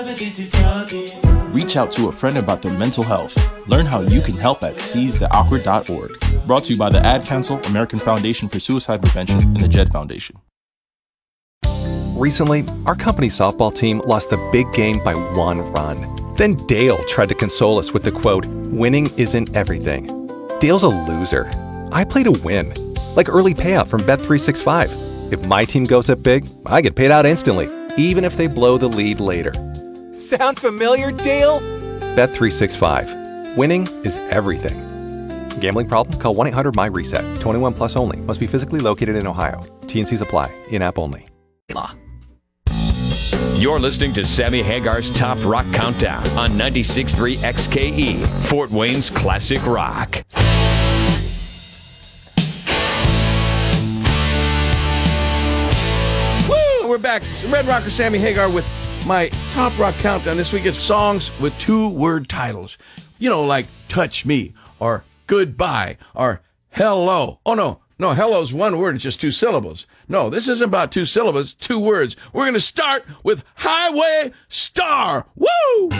Reach out to a friend about their mental health. Learn how you can help at seizetheawkward.org. Brought to you by the Ad Council, American Foundation for Suicide Prevention, and the JED Foundation. Recently, our company's softball team lost the big game by 1 run. Then Dale tried to console us with the quote, "Winning isn't everything." Dale's a loser. I play to win. Like early payout from Bet365. If my team goes up big, I get paid out instantly, even if they blow the lead later. Sound familiar, Dale? Bet365. Winning is everything. Gambling problem? Call 1-800-MY-RESET. 21 plus only. Must be physically located in Ohio. T&Cs apply. In-app only. You're listening to Sammy Hagar's Top Rock Countdown on 96.3 XKE, Fort Wayne's Classic Rock. Woo! We're back. It's Red Rocker Sammy Hagar with my Top Rock Countdown. This week it's songs with 2-word titles. You know, like Touch Me, or Goodbye, or Hello. Oh, no, hello's 1 word. It's just 2 syllables. No, this isn't about 2 syllables, 2 words. We're going to start with Highway Star. Woo!